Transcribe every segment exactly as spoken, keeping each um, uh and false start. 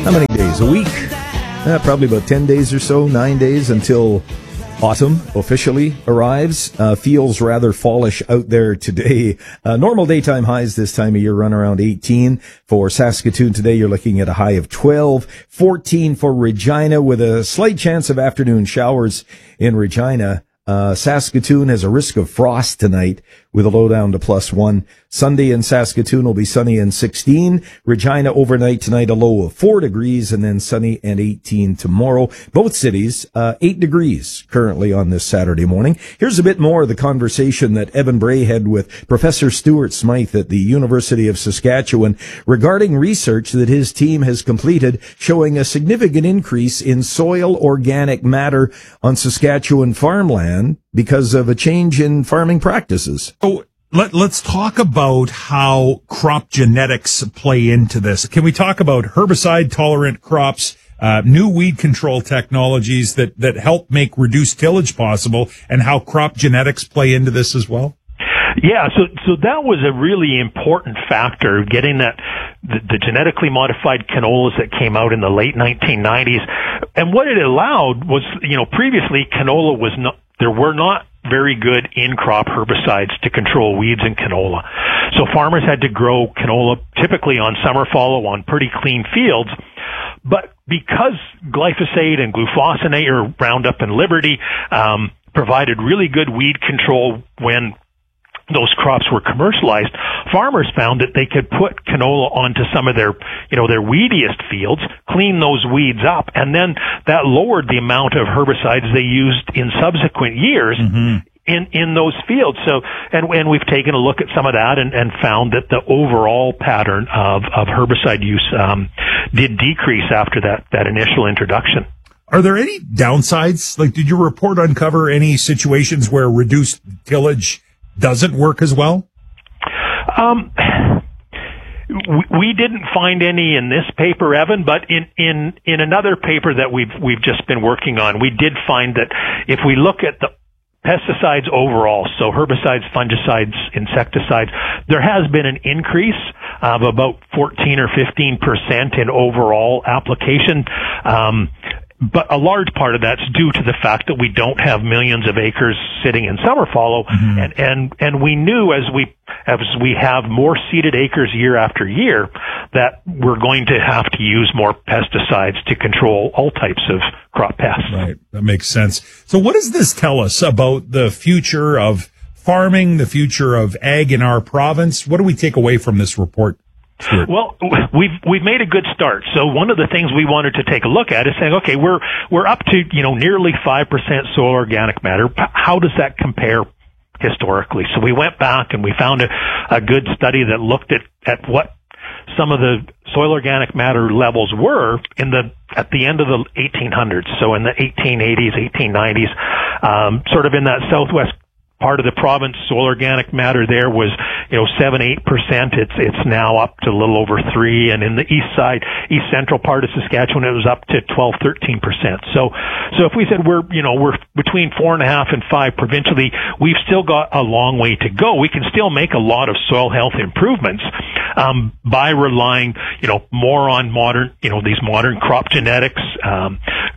How many days? A week? Uh, probably about ten days or so, nine days until autumn officially arrives. Uh, feels rather fallish out there today. Uh, normal daytime highs this time of year run around eighteen. For Saskatoon today, you're looking at a high of twelve. fourteen for Regina with a slight chance of afternoon showers in Regina. Uh, Saskatoon has a risk of frost tonight with a low down to plus one. Sunday in Saskatoon will be sunny and sixteen. Regina overnight tonight a low of four degrees and then sunny and eighteen tomorrow. Both cities, uh, eight degrees currently on this Saturday morning. Here's a bit more of the conversation that Evan Bray had with Professor Stuart Smythe at the University of Saskatchewan regarding research that his team has completed showing a significant increase in soil organic matter on Saskatchewan farmland because of a change in farming practices. So let, let's talk about how crop genetics play into this. Can we talk about herbicide-tolerant crops, uh, new weed control technologies that, that help make reduced tillage possible, and how crop genetics play into this as well? Yeah, so so that was a really important factor, getting that the, the genetically modified canolas that came out in the late nineteen nineties. And what it allowed was, you know, previously canola was not, there were not very good in-crop herbicides to control weeds in canola. So farmers had to grow canola typically on summer fallow on pretty clean fields. But because glyphosate and glufosinate or Roundup and Liberty um, provided really good weed control when those crops were commercialized, farmers found that they could put canola onto some of their, you know, their weediest fields, clean those weeds up, and then that lowered the amount of herbicides they used in subsequent years mm-hmm. in, in those fields. So, and, and we've taken a look at some of that and, and found that the overall pattern of, of herbicide use, um, did decrease after that, that initial introduction. Are there any downsides? Like, did your report uncover any situations where reduced tillage doesn't work as well? Um, we, we didn't find any in this paper, Evan, but in, in, in another paper that we've, we've just been working on, we did find that if we look at the pesticides overall, so herbicides, fungicides, insecticides, there has been an increase of about fourteen or fifteen percent in overall application. Um, But a large part of that's due to the fact that we don't have millions of acres sitting in summer fallow, mm-hmm. and, and, and we knew as we, as we have more seeded acres year after year, that we're going to have to use more pesticides to control all types of crop pests. Right. That makes sense. So what does this tell us about the future of farming, the future of ag in our province? What do we take away from this report? Sure. Well, we've we've made a good start. So one of the things we wanted to take a look at is saying, okay, we're we're up to, you know, nearly five percent soil organic matter. How does that compare historically? So we went back and we found a, a good study that looked at, at what some of the soil organic matter levels were in the at the end of the eighteen hundreds. So in the eighteen eighties, eighteen nineties, um, sort of in that southwest part of the province, soil organic matter there was, you know, seven, eight percent. It's, it's now up to a little over three. And in the east side, east central part of Saskatchewan, it was up to twelve, thirteen percent. So, so if we said we're, you know, we're between four and a half and five provincially, we've still got a long way to go. We can still make a lot of soil health improvements, um, by relying, you know, more on modern, you know, these modern crop genetics, um,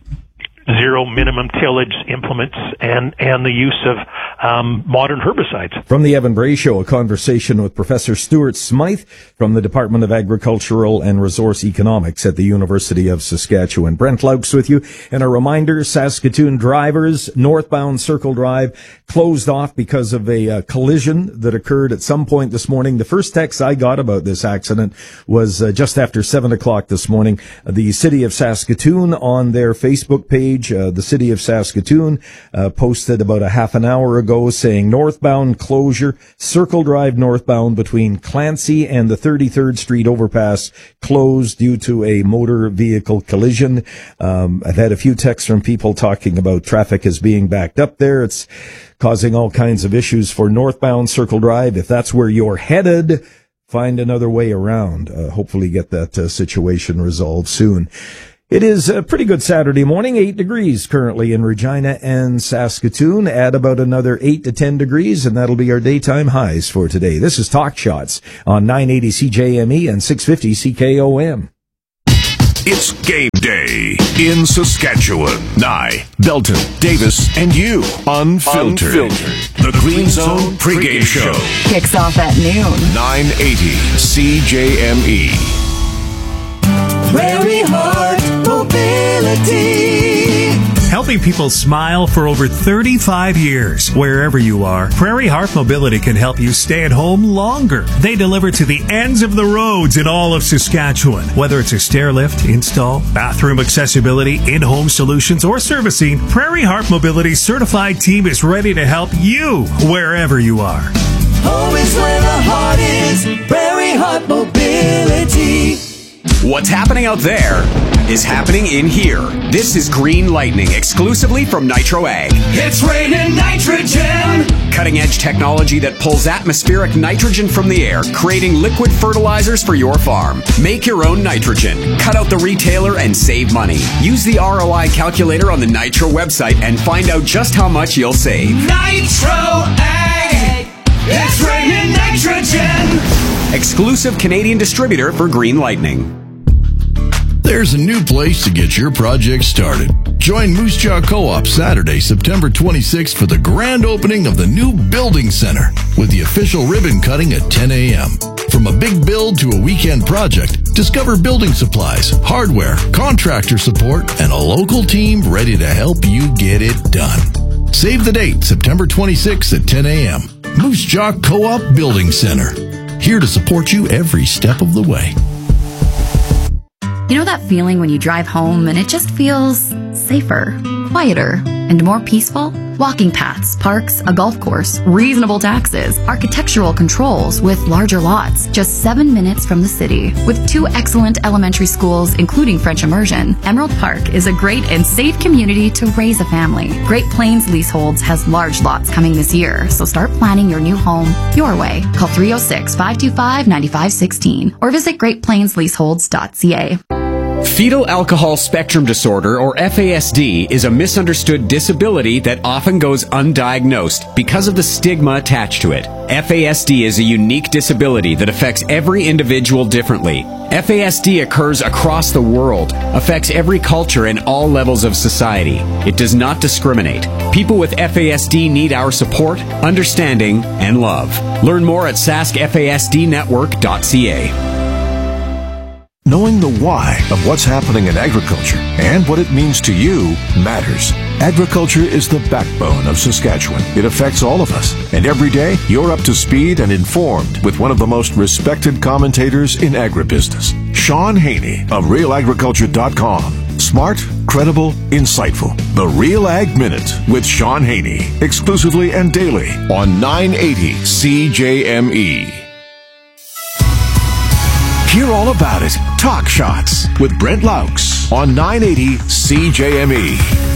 zero minimum tillage implements, and, and the use of um, modern herbicides. From the Evan Bray Show, a conversation with Professor Stuart Smythe from the Department of Agricultural and Resource Economics at the University of Saskatchewan. Brent Laux with you. And a reminder, Saskatoon drivers, northbound Circle Drive, closed off because of a uh, collision that occurred at some point this morning. The first text I got about this accident was uh, just after seven o'clock this morning. The City of Saskatoon on their Facebook page, Uh, the City of Saskatoon uh, posted about a half an hour ago saying northbound closure, Circle Drive northbound between Clancy and the thirty-third Street overpass closed due to a motor vehicle collision. Um, I've had a few texts from people talking about traffic as being backed up there. It's causing all kinds of issues for northbound Circle Drive. If that's where you're headed, find another way around. Uh, hopefully get that uh, situation resolved soon. It is a pretty good Saturday morning, eight degrees currently in Regina and Saskatoon. Add about another eight to ten degrees, and that'll be our daytime highs for today. This is Talk Shots on nine eighty C J M E and six fifty C K O M. It's game day in Saskatchewan. Nye, Belton, Davis, and you. Unfiltered. Unfiltered. The Green Zone pregame show. Kicks off at noon. nine eighty C J M E. Prairie Heart Mobility. Helping people smile for over thirty-five years. Wherever you are, Prairie Heart Mobility can help you stay at home longer. They deliver to the ends of the roads in all of Saskatchewan. Whether it's a stair lift, install, bathroom accessibility, in-home solutions, or servicing, Prairie Heart Mobility's certified team is ready to help you wherever you are. Home is where the heart is. Prairie Heart Mobility. What's happening out there is happening in here. This is Green Lightning, exclusively from Nitro Ag. It's raining nitrogen. Cutting-edge technology that pulls atmospheric nitrogen from the air, creating liquid fertilizers for your farm. Make your own nitrogen. Cut out the retailer and save money. Use the R O I calculator on the Nitro website and find out just how much you'll save. Nitro Ag. It's raining nitrogen. Exclusive Canadian distributor for Green Lightning. There's a new place to get your project started. Join Moose Jaw Co-op Saturday, September twenty-sixth for the grand opening of the new Building Center with the official ribbon cutting at ten a.m. From a big build to a weekend project, discover building supplies, hardware, contractor support, and a local team ready to help you get it done. Save the date, September twenty-sixth at ten a.m. Moose Jaw Co-op Building Center. Here to support you every step of the way. You know that feeling when you drive home and it just feels safer, quieter, and more peaceful? Walking paths, parks, a golf course, reasonable taxes, architectural controls with larger lots, just seven minutes from the city. With two excellent elementary schools, including French immersion, Emerald Park is a great and safe community to raise a family. Great Plains Leaseholds has large lots coming this year, so start planning your new home your way. Call three oh six, five two five, nine five one six or visit great plains leaseholds dot c a. Fetal alcohol spectrum disorder, or F A S D, is a misunderstood disability that often goes undiagnosed because of the stigma attached to it. F A S D is a unique disability that affects every individual differently. F A S D occurs across the world, affects every culture and all levels of society. It does not discriminate. People with F A S D need our support, understanding, and love. Learn more at sask f a s d network dot c a. Knowing the why of what's happening in agriculture and what it means to you matters. Agriculture is the backbone of Saskatchewan. It affects all of us. And every day, you're up to speed and informed with one of the most respected commentators in agribusiness, Sean Haney of real agriculture dot com. Smart, credible, insightful. The Real Ag Minute with Sean Haney. Exclusively and daily on nine eighty C J M E. Hear all about it. Talk Shots with Brent Laux on nine eighty C J M E.